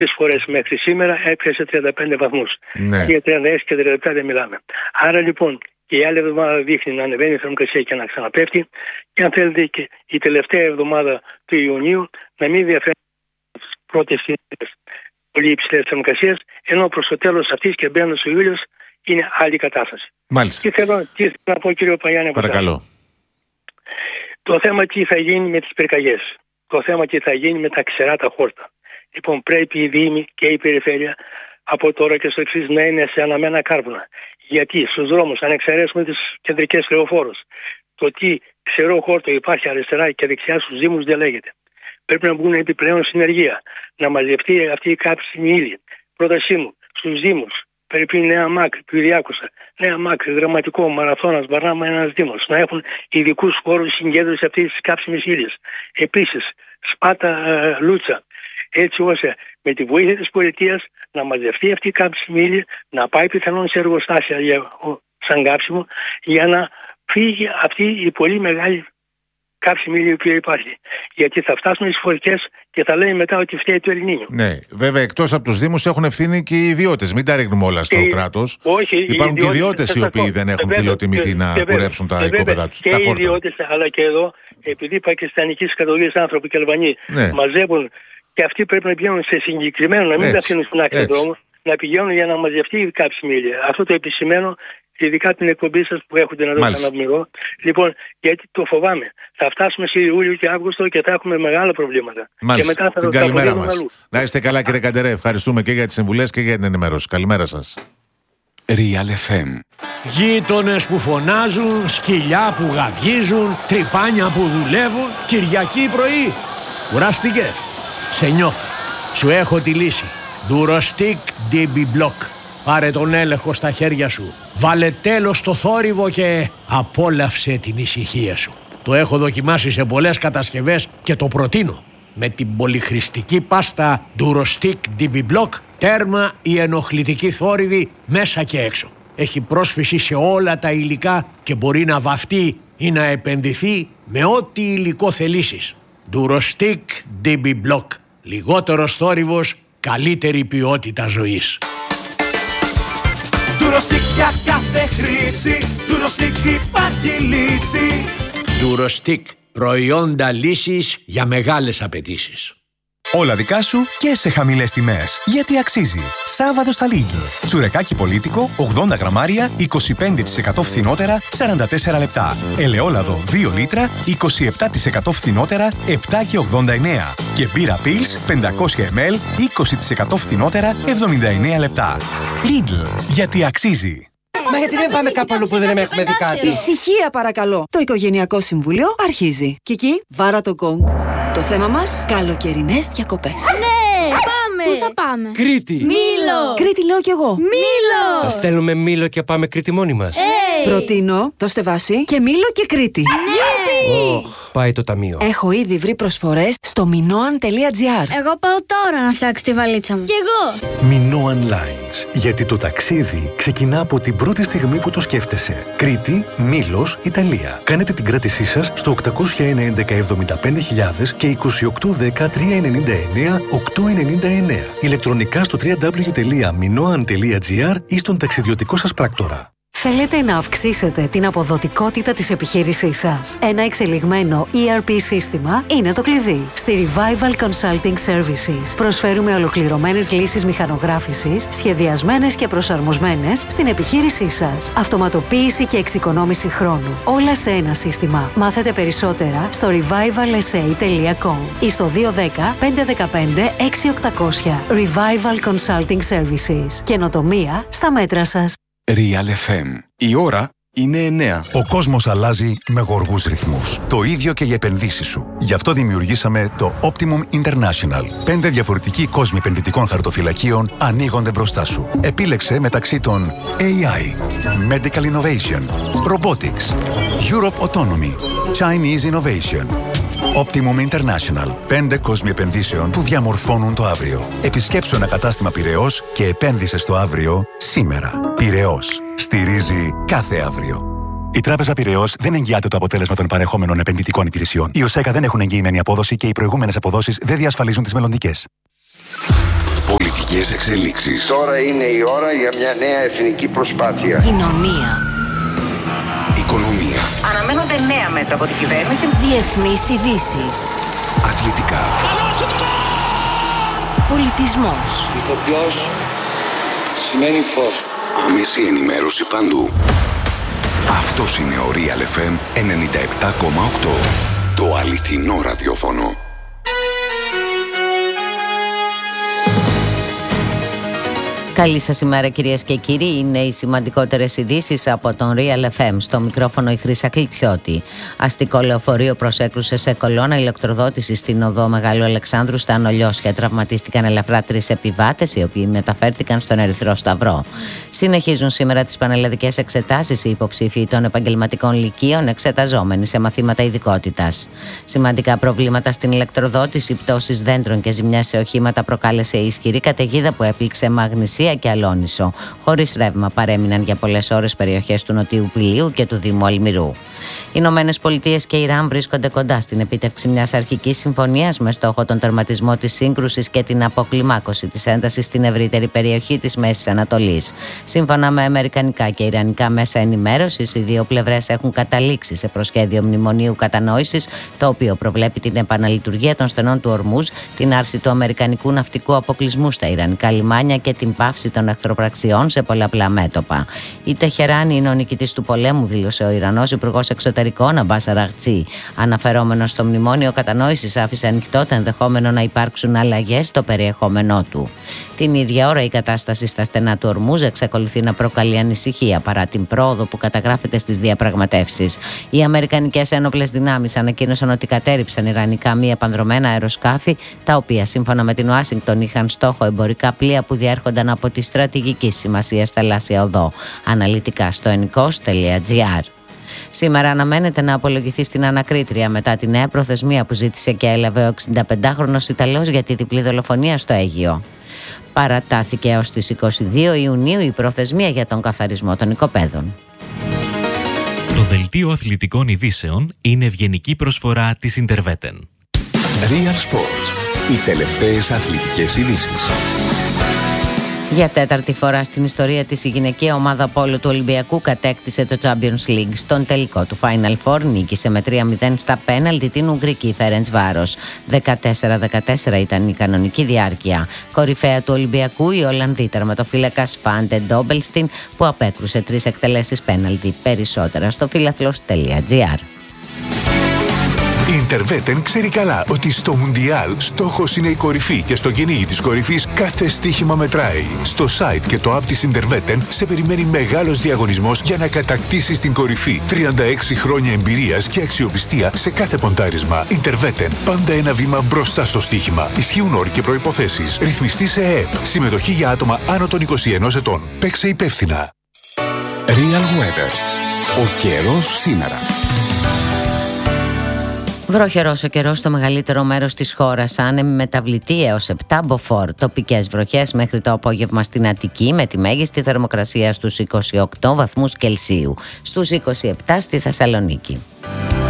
φορές μέχρι σήμερα έπιασε 35 βαθμούς. Ναι. Και 36 και 37 δεν μιλάμε. Άρα λοιπόν και η άλλη εβδομάδα δείχνει να ανεβαίνει η θερμοκρασία και να ξαναπέφτει. Και αν θέλετε και η τελευταία εβδομάδα του Ιουνίου να μην διαφέρει τις πρώτες πολύ υψηλές θερμοκρασίες, ενώ προς το τέλος αυτής και μπαίνοντας ο Ιούλιος είναι άλλη κατάσταση. Μάλιστα. Τι θέλω να πω, κύριο Παγιάννη? Παρακαλώ. Το θέμα τι θα γίνει με τις πυρκαγιές. Το θέμα τι θα γίνει με τα ξερά τα χόρτα. Λοιπόν, πρέπει οι Δήμοι και η Περιφέρεια από τώρα και στο εξής να είναι σε αναμένα κάρβουνα. Γιατί στους δρόμους, αν εξαιρέσουμε τις κεντρικές λεωφόρους, το τι ξερό χόρτο υπάρχει αριστερά και δεξιά στους Δήμους δεν λέγεται. Πρέπει να μπουν επιπλέον συνεργεία, να μαζευτεί αυτή η κάψιμη ύλη. Πρότασή μου στους Δήμους, πρέπει Νέα ΜΑΚ, του Ιδιάκουσα, Νέα ΜΑΚ, Γραμματικό, Μαραθώνας, Βαρνάμα, ένας Δήμος, να έχουν ειδικούς χώρους συγκέντρωσης αυτής της κάψιμης ύλης. Επίσης, Σπάτα, Λούτσα, έτσι ώστε με τη βοήθεια της πολιτείας να μαζευτεί αυτή η κάψιμη ύλη, να πάει πιθανόν σε εργοστάσια σαν κάψιμο, για να φύγει αυτή η πολύ μεγάλη κάψιμη ύλη που υπάρχει. Γιατί θα φτάσουμε στις φορικές και θα λέει μετά ότι φταίει το Ελληνίνιο. Ναι, βέβαια εκτός από τους Δήμους έχουν ευθύνη και οι ιδιώτες. Μην τα ρίχνουμε όλα στο κράτος. Όχι, υπάρχουν και ιδιώτες οι οποίοι δεν έχουν φιλοτιμηθεί να κουρέψουν τα οικόπεδα τους. Και οι ιδιώτες, αλλά και εδώ, επειδή πακιστανικής καταγωγής άνθρωποι και Αλβανοί μαζεύουν, και αυτοί πρέπει να πηγαίνουν σε συγκεκριμένο, να μην τα αφήνουν στην άκρη του δρόμου, να πηγαίνουν για να μαζευτεί η κάψιμη ύλη. Αυτό το επισημαίνω, ειδικά την εκπομπή σας που έχετε να δώσετε να μιλώ. Λοιπόν, γιατί το φοβάμαι. Θα φτάσουμε σε Ιούλιο και Αύγουστο και θα έχουμε μεγάλα προβλήματα. Μάλιστα. Και μετά θα την καλημέρα μας. Αλλού. Να είστε καλά, κύριε Καντερέ. Ευχαριστούμε και για τις συμβουλές και για την ενημέρωση. Καλημέρα σας. Real FM. Γείτονες που φωνάζουν, σκυλιά που γαβγίζουν, τρυπάνια που δουλεύουν. Κυριακή πρωί. Κουράστηκες? Σε νιώθω. Σου έχω τη λύση. Durostic DB Block. Πάρε τον έλεγχο στα χέρια σου. Βάλε τέλος στο θόρυβο και απόλαυσε την ησυχία σου. Το έχω δοκιμάσει σε πολλές κατασκευές και το προτείνω. Με την πολυχρηστική πάστα Durostic DB Block, τέρμα η ενοχλητική θόρυβη μέσα και έξω. Έχει πρόσφυση σε όλα τα υλικά και μπορεί να βαφτεί ή να επενδυθεί με ό,τι υλικό θελήσεις. Durostic DB Block. Λιγότερος θόρυβος, καλύτερη ποιότητα ζωής. Durostic για κάθε χρήση, Durostic υπάρχει λύση. Durostic, προϊόντα λύσης για μεγάλες απαιτήσεις. Όλα δικά σου και σε χαμηλές τιμές. Γιατί αξίζει. Σάββατο στα Lidl. Τσουρεκάκι πολίτικο, 80 γραμμάρια, 25% φθηνότερα, 44 λεπτά. Ελαιόλαδο 2 λίτρα, 27% φθηνότερα, 7,89. Και μπύρα Pils 500 ml, 20% φθηνότερα, 79 λεπτά. Lidl. Γιατί αξίζει. Μα γιατί δεν πάμε κάπου αλλού που δεν έχουμε δει κάτι? Ησυχία παρακαλώ. Το Οικογενειακό Συμβούλιο αρχίζει. Κική, βάρα το γκονγκ. Το θέμα μας, καλοκαιρινές διακοπές. Ναι, πάμε! Πού θα πάμε? Κρήτη! Μήλο! Κρήτη λέω κι εγώ. Μήλο! Θα στέλνουμε Μήλο και πάμε Κρήτη μόνοι μας. Προτείνω, δώστε βάση, και Μήλο και Κρήτη. Γιουπι! Πάει το ταμείο. Έχω ήδη βρει προσφορές στο minoan.gr. Εγώ πάω τώρα να φτιάξω τη βαλίτσα μου. Κι εγώ! Minoan Lines. Γιατί το ταξίδι ξεκινά από την πρώτη στιγμή που το σκέφτεσαι. Κρήτη, Μήλος, Ιταλία. Κάνετε την κράτησή σας στο 801-1175.000 και 2810-399-899. Ηλεκτρονικά στο www.minoan.gr ή στον ταξιδιωτικό σας πράκτορα. Θέλετε να αυξήσετε την αποδοτικότητα της επιχείρησής σας? Ένα εξελιγμένο ERP σύστημα είναι το κλειδί. Στη Revival Consulting Services προσφέρουμε ολοκληρωμένες λύσεις μηχανογράφησης, σχεδιασμένες και προσαρμοσμένες στην επιχείρησή σας. Αυτοματοποίηση και εξοικονόμηση χρόνου. Όλα σε ένα σύστημα. Μάθετε περισσότερα στο revivalsa.com ή στο 210 515 6800. Revival Consulting Services. Καινοτομία στα μέτρα σας. Real FM. Η ώρα είναι 9. Ο κόσμος αλλάζει με γοργούς ρυθμούς. Το ίδιο και οι επενδύσεις σου. Γι' αυτό δημιουργήσαμε το Optimum International. 5 διαφορετικοί κόσμοι επενδυτικών χαρτοφυλακίων ανοίγονται μπροστά σου. Επίλεξε μεταξύ των AI, Medical Innovation, Robotics, Europe Autonomy, Chinese Innovation. Optimum International. 5 κόσμοι επενδύσεων που διαμορφώνουν το αύριο. Επισκέψου ένα κατάστημα Πειραιώς και επένδυσε στο αύριο σήμερα. Πειραιώς. Στηρίζει κάθε αύριο. Η Τράπεζα Πειραιώς δεν εγγυάται το αποτέλεσμα των παρεχόμενων επενδυτικών υπηρεσιών. Οι ΟΣΕΚΑ δεν έχουν εγγυημένη απόδοση και οι προηγούμενες αποδόσεις δεν διασφαλίζουν τις μελλοντικές. Πολιτικές εξελίξεις. Τώρα είναι η ώρα για μια νέα εθνική προσπάθεια. Κοινωνία. Οικονομία. Αναμένονται νέα μέτρα από την κυβέρνηση. Διεθνείς ειδήσεις. Αθλητικά. Πολιτισμός. Ηθοποιός σημαίνει φως. Άμεση ενημέρωση παντού. Αυτός είναι ο Real FM 97,8. Το αληθινό ραδιόφωνο. Καλή σας ημέρα κυρίες και κύριοι, είναι οι σημαντικότερες ειδήσεις από τον Real FM. Στο μικρόφωνο η Χρύσα Κλιτσιώτη. Αστικό λεωφορείο προσέκρουσε σε κολόνα ηλεκτροδότηση στην οδό Μεγάλου Αλεξάνδρου στα Ανολιώσια. Τραυματίστηκαν ελαφρά 3 επιβάτες, οι οποίοι μεταφέρθηκαν στον Ερυθρό Σταυρό. Συνεχίζουν σήμερα τις πανελλαδικές εξετάσεις οι υποψήφοι των επαγγελματικών λυκείων εξεταζόμενοι σε μαθήματα ειδικότητας. Σημαντικά προβλήματα στην ηλεκτροδότηση, πτώσεις δέντρων και ζημιές σε οχήματα προκάλεσε η ισχυρή καταιγίδα που έπληξε Μαγνησία και Αλόνισο. Χωρίς ρεύμα παρέμειναν για πολλές ώρες περιοχές του Νοτιού Πηλίου και του Δήμου Αλμυρού. Οι Ηνωμένες Πολιτείες και Ιράν βρίσκονται κοντά στην επίτευξη μιας αρχικής συμφωνίας με στόχο τον τερματισμό της σύγκρουσης και την αποκλιμάκωση της έντασης στην ευρύτερη περιοχή της Μέσης Ανατολής. Σύμφωνα με αμερικανικά και ιρανικά μέσα ενημέρωσης, οι δύο πλευρές έχουν καταλήξει σε προσχέδιο μνημονίου κατανόησης, το οποίο προβλέπει την επαναλειτουργία των στενών του Ορμούζ, την άρση του αμερικανικού ναυτικού αποκλεισμού στα ιρανικά λιμάνια και την πάυση των εχθροπραξιών σε πολλαπλά μέτωπα. Η Τεχεράνη είναι ο νικητής του πολέμου, δήλωσε ο Ιρανός Υπουργός Εξωτερικών Αμπάς Αραγτσί. Αναφερόμενος στο μνημόνιο κατανόησης, άφησε ανοιχτό το ενδεχόμενο να υπάρξουν αλλαγές στο περιεχόμενό του. Την ίδια ώρα, η κατάσταση στα στενά του Ορμούζ εξακολουθεί να προκαλεί ανησυχία παρά την πρόοδο που καταγράφεται στις διαπραγματεύσεις. Οι αμερικανικές ένοπλες δυνάμεις ανακοίνωσαν ότι κατέρριψαν ιρανικά μη επανδρομένα αεροσκάφη, τα οποία σύμφωνα με την Ουάσιγκτον είχαν στόχο εμπορικά πλοία που διέρχονταν από τη στρατηγική σημασία θαλάσσια οδό. Αναλυτικά στο enikos.gr. Σήμερα αναμένεται να απολογηθεί στην ανακρίτρια μετά τη νέα προθεσμία που ζήτησε και έλαβε ο 65χρονος Ιταλός για τη διπλή δολοφονία στο Αίγυο. Παρατάθηκε έως τις 22 Ιουνίου η προθεσμία για τον καθαρισμό των οικοπαίδων. Το δελτίο αθλητικών ειδήσεων είναι ευγενική προσφορά της Interveten. Real Sports. Οι τελευταίες αθλητικές ειδήσεις. Για τέταρτη φορά στην ιστορία της, η γυναικεία ομάδα πόλο του Ολυμπιακού κατέκτησε το Champions League. Στον τελικό του Final Four νίκησε με 3-0 στα πέναλτι την Ουγγρική Φέρεντσβάρος. 14-14 ήταν η κανονική διάρκεια. Κορυφαία του Ολυμπιακού η Ολλανδή τερματοφύλακα Svante Dobelstein, που απέκρουσε 3 εκτελέσεις πέναλτι. Περισσότερα στο φιλαθλός.gr. Η Interveten ξέρει καλά ότι στο Μουντιάλ στόχος είναι η κορυφή και στο κυνήγι της κορυφής κάθε στοίχημα μετράει. Στο site και το app της Interveten σε περιμένει μεγάλος διαγωνισμός για να κατακτήσεις την κορυφή. 36 χρόνια εμπειρίας και αξιοπιστία σε κάθε ποντάρισμα. Interveten, πάντα ένα βήμα μπροστά στο στοίχημα. Ισχύουν όροι και προϋποθέσεις. Ρυθμιστή σε ΕΕΠ. Συμμετοχή για άτομα άνω των 21 ετών. Παίξε υπεύθυνα. Real Weather. Ο καιρός σήμερα. Βροχερός ο καιρός στο μεγαλύτερο μέρος της χώρας, άνεμη μεταβλητή έως 7 μποφόρ. Τοπικές βροχές μέχρι το απόγευμα στην Αττική, με τη μέγιστη θερμοκρασία στους 28 βαθμούς Κελσίου, στους 27 στη Θεσσαλονίκη.